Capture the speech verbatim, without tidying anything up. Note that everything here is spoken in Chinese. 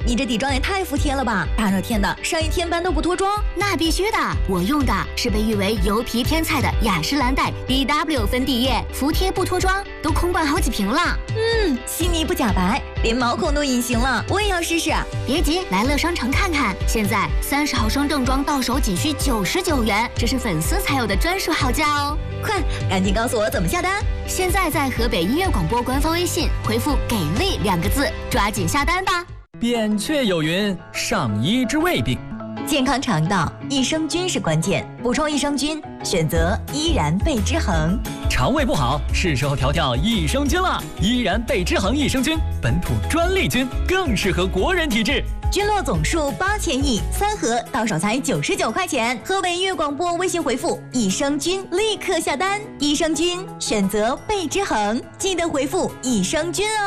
你这底妆也太服帖了吧！大热天的，上一天班都不脱妆？ 那必须的，我用的是被誉为油皮天菜的雅诗兰黛 B W 粉底液，服帖不脱妆，都空罐好几瓶了。 嗯，细腻不假白，连毛孔都隐形了，我也要试试。 别急，来乐商城看看，现在三十毫升正装到手仅需九十九元，这是粉丝才有的专属好价哦！ 快，赶紧告诉我怎么下单。 现在在河北音乐广播官方微信回复“给力”两个字，抓紧下单吧。 扁鹊有云：上医之未病。 健康肠道，益生菌是关键，补充益生菌，选择依然贝之恒。 肠胃不好，是时候调调益生菌了。依然贝之恒益生菌，本土专利菌，更适合国人体质。 菌落总数八千亿，三盒到手才九十九块钱。河北音乐广播微信回复益生菌，立刻下单。益生菌选择贝之恒，记得回复益生菌哦。